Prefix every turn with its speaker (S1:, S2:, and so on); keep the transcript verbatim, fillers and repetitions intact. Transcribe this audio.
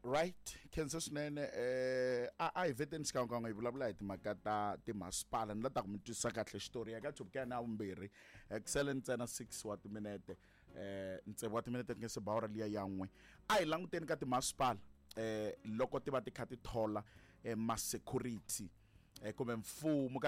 S1: Right, Kansas swinene eh a a hi veteni xikan'we kan'we hi vulavula hi timhaka ta timasipala ni la ta ku mi twisisa kahle xitori ya ka chupukela na vumbirhi excellent ntsena six wa timinete eh ntsevu wa timinete nge se bawura liya yan'we a hi languteni ka timasipala eh loko ti va ti kha ti thola eh ma security eh kumbe mfumo